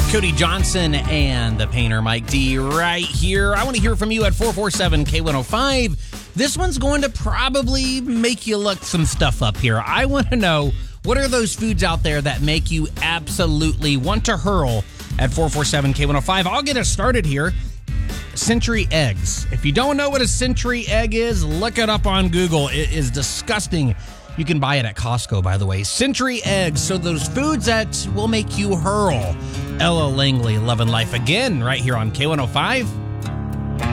Cody Johnson and the painter Mike D right here. I want to hear from you at 447-K105. This one's going to probably make you look some stuff up here. I want to know, what are those foods out there that make you absolutely want to hurl at 447-K105? I'll get us started here. Century eggs. If you don't know what a century egg is, look it up on Google. It is disgusting. You can buy it at Costco, by the way. Century eggs. So those foods that will make you hurl. Ella Langley, Love and Life again, right here on K105.